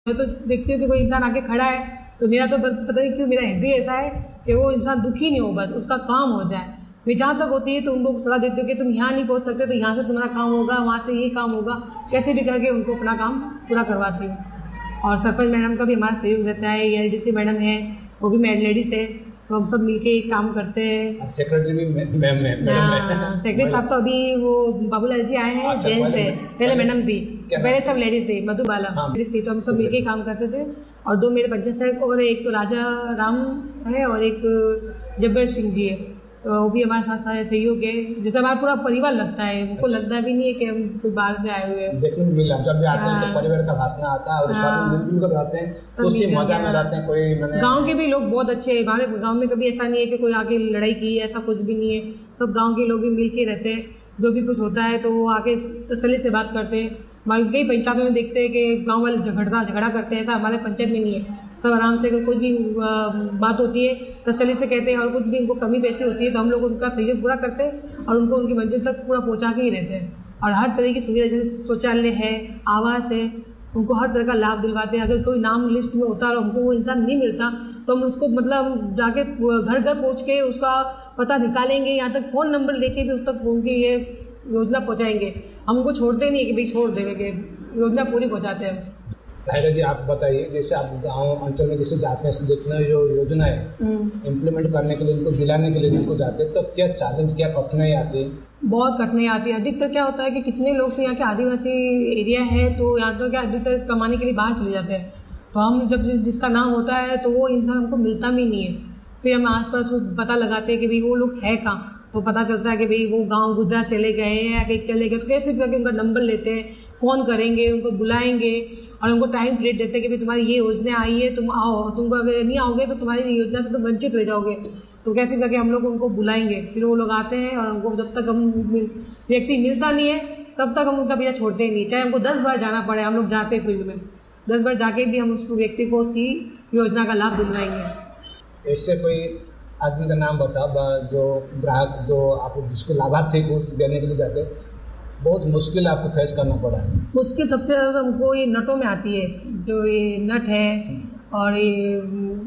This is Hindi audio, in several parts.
मैं तो देखती हूँ कि कोई इंसान आके खड़ा है तो मेरा तो पता नहीं क्यों मेरा हृदय ऐसा है कि वो इंसान दुखी नहीं हो, बस उसका काम हो जाए। मैं जहाँ तक होती है तो उनको सलाह देती हूँ कि तुम यहाँ नहीं पहुँच सकते तो यहाँ से तुम्हारा काम होगा, वहाँ से ये काम होगा, कैसे भी करके उनको अपना काम पूरा करवाती हूँ। और सरपंच मैडम का भी हमारा सहयोग रहता है। ELDC मैडम है, वो भी लेडीज़ है, तो हम सब मिलके एक काम करते हैं। सेक्रेटरी भी मैडम है। सेक्रेटरी साहब तो अभी वो बाबूलाल जी आए हैं, जेंट्स है। पहले मैडम थी, पहले सब लेडीज थे, मधुबाला लेडीज थी, तो हम सब मिलके काम करते थे। और 2 मेरे पंचायत सहायक और एक तो राजा राम है और एक जब्बर सिंह जी है, तो वो भी हमारे साथ सहयोग है। जैसे हमारा पूरा परिवार लगता है, उनको लगता भी नहीं है कि हम कोई बाहर से आए हुए हैं। देखने को मिला जब भी आते हैं तो परिवार का भाषण आता है और सब मिलजुल कर रहते हैं, खुशी मजा में रहते हैं। कोई गांव के भी लोग बहुत अच्छे हैं, हमारे गांव में कभी ऐसा नहीं है कि कोई आके लड़ाई की, ऐसा कुछ भी नहीं है। सब गांव के लोग भी मिल के रहते हैं, जो भी कुछ होता है तो वो आके तसल्ली से बात करते हैं। हमारे कई पंचायतों में देखते हैं कि गाँव वाले झगड़ा करते हैं, ऐसा हमारे पंचायत में नहीं है। सब आराम से कुछ भी बात होती है तसल्ली से कहते हैं, और कुछ भी उनको कमी पैसी होती है तो हम लोग उनका सहयोग पूरा करते हैं और उनको उनकी मंजिल तक पूरा पहुंचा के ही रहते हैं। और हर तरह की सुविधा, जैसे शौचालय है, आवास है, उनको हर तरह का लाभ दिलवाते हैं। अगर कोई नाम लिस्ट में होता और हमको वो इंसान नहीं मिलता तो हम उसको मतलब जाके घर घर पहुँच के उसका पता निकालेंगे, यहाँ तक फ़ोन नंबर लेके भी उस तक उनकी ये योजना पहुँचाएंगे। हम उनको छोड़ते नहीं कि भाई छोड़ देंगे, योजना पूरी पहुँचाते हैं हम। ताहिरा जी आप बताइए, जैसे आप गांव अंचल में जैसे जाते हैं, जितना जो योजना है इम्प्लीमेंट करने के लिए, उनको दिलाने के लिए उनको जाते हैं, तो क्या चैलेंज, क्या कठिनाई आती है? बहुत कठिनाई आती है। अधिकतर क्या होता है कि कितने लोग तो यहाँ के आदिवासी एरिया है तो यहाँ तो क्या अधिकतर कमाने के लिए बाहर चले जाते हैं, तो हम जब जिसका नाम होता है तो वो इंसान हमको मिलता भी नहीं है। फिर हम आसपास पता लगाते हैं कि भाई वो लोग है कहाँ, तो पता चलता है कि भाई वो गांव गुजरात चले गए हैं या कहीं चले गए, तो कैसे भी करके उनका नंबर लेते हैं, फ़ोन करेंगे, उनको बुलाएंगे और उनको टाइम पीरियड देते हैं कि भाई तुम्हारी ये योजना आई है, तुम आओ, तुमको अगर नहीं आओगे तो तुम्हारी योजना से तुम वंचित रह जाओगे। तो कैसे करके हम लोग उनको बुलाएंगे, फिर वो लोग आते हैं और उनको जब तक हम व्यक्ति मिलता नहीं है तब तक हम उनका पीछा छोड़ते ही नहीं। चाहे हमको 10 बार जाना पड़े, हम लोग जाते हैं फील्ड में, 10 बार जाके भी हम उसको व्यक्ति को उसकी योजना का लाभ दिलवाएंगे। ऐसे कोई आदमी का नाम बताओ जो ग्राहक, जो आप जिसको लाभार्थी को देने के लिए जाते, बहुत मुश्किल आपको फेस करना पड़ा है? मुश्किल सबसे ज़्यादा हमको ये नटों में आती है, जो ये नट है और ये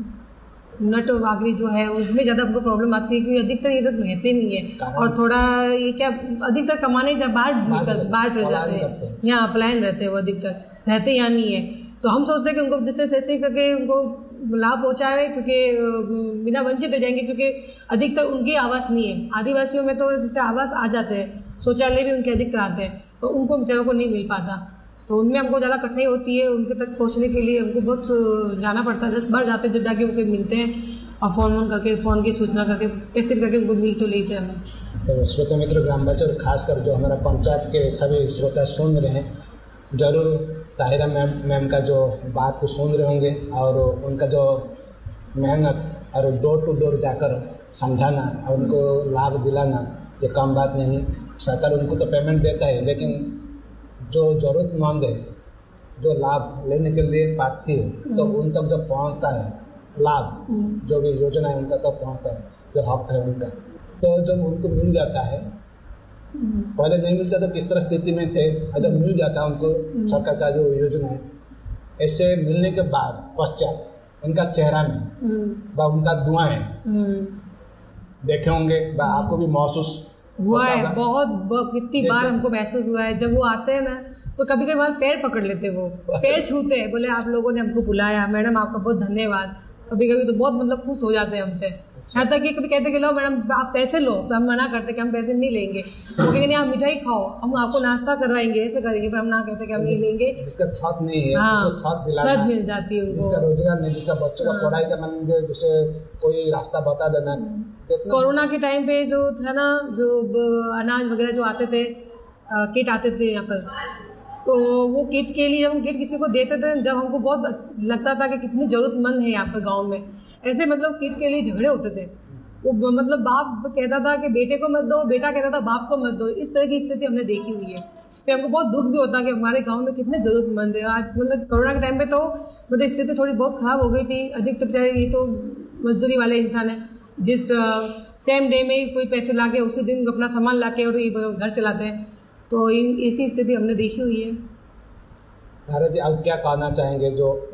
नट वागरी जो है उसमें ज़्यादा हमको प्रॉब्लम आती है, क्योंकि अधिकतर ये लोग रहते नहीं है और थोड़ा ये क्या अधिकतर कमाने जब बाहर चले जाते हैं, यहाँ पलायन रहते हैं, वो अधिकतर रहते यहाँ नहीं है। तो हम सोचते हैं कि उनको जैसे ऐसे करके उनको लाभ पहुँचाए, क्योंकि बिना वंचित रह जाएंगे, क्योंकि अधिकतर उनकी आवास नहीं है। आदिवासियों में तो जैसे आवास आ जाते हैं, शौचालय भी उनके अधिकतर आते हैं, तो उनको बेचारों को नहीं मिल पाता, तो उनमें हमको ज़्यादा कठिनाई होती है। उनके तक पहुंचने के लिए हमको बहुत जाना पड़ता है, 10 बार जाते जब जाके उनको मिलते हैं और फ़ोन करके, फ़ोन की सूचना करके कैसे करके उनको मिल तो लेते हैं हम। तो श्रोता मित्र, ग्रामवासी और खासकर जो हमारा पंचायत के सभी श्रोता सुन रहे हैं, जरूर ताहिरा मैम का जो बात को सुन रहे होंगे और उनका जो मेहनत और डोर टू डोर जाकर समझाना और उनको लाभ दिलाना ये कम बात नहीं। सरकार उनको तो पेमेंट देता है, लेकिन जो ज़रूरतमंद है, जो लाभ लेने के लिए प्रार्थी है, तो उन तक जब पहुंचता है लाभ, जो भी योजना है उनका तक पहुंचता है, जो हक है उनका, तो जब उनको मिल जाता है, पहले नहीं मिलता तो किस तरह स्थिति में थे, और जब मिल जाता है उनको सरकार का जो योजना है, ऐसे मिलने के बाद पश्चात उनका चेहरा में उनका दुआएं देखे होंगे, आपको भी महसूस हुआ है। बहुत कितनी बार हमको महसूस हुआ है, जब वो आते हैं ना तो कभी कभी हमारे पैर पकड़ लेते, वो पैर छूते हैं, बोले आप लोगों ने हमको बुलाया, मैडम आपका बहुत धन्यवाद। कभी कभी तो बहुत मतलब खुश हो जाते हैं हमसे, यहाँ तक कि कभी कहते कि लो मैडम आप पैसे लो, तो हम मना करते कि हम पैसे नहीं लेंगे, तो कहेंगे नहीं आप मिठाई खाओ, हम आपको नाश्ता करवाएंगे, ऐसे करेंगे, पर हम ना कहते कि हम नहीं लेंगे। जिसका छत नहीं है, हाँ, छत मिल जाती है उनको, जिसका रोजगार नहीं, जिसका बच्चों का पढ़ाई का मन, जैसे कोई रास्ता बता देना। कोरोना के टाइम पे जो था ना, जो अनाज वगैरह जो आते थे, किट आते थे यहाँ पर, तो वो किट के लिए हम किट किसी को देते थे जब हमको बहुत लगता था कि कितनी ज़रूरतमंद है यहाँ पर गांव में। ऐसे मतलब किट के लिए झगड़े होते थे, वो मतलब बाप कहता था कि बेटे को मत दो, बेटा कहता था बाप को मत दो, इस तरह की स्थिति हमने देखी हुई है। फिर हमको बहुत दुख भी होता कि हमारे गांव में कितने ज़रूरतमंद है। आज मतलब कोरोना के टाइम पे तो मतलब स्थिति थोड़ी बहुत ख़राब हो गई थी। अधिकतर बेचारे ये तो मजदूरी वाले इंसान हैं, जिस सेम डे में कोई पैसे ला के उसी दिन अपना सामान ला के और घर चलाते हैं, तो ऐसी स्थिति हमने देखी हुई है। तारा जी, अब क्या कहना चाहेंगे जो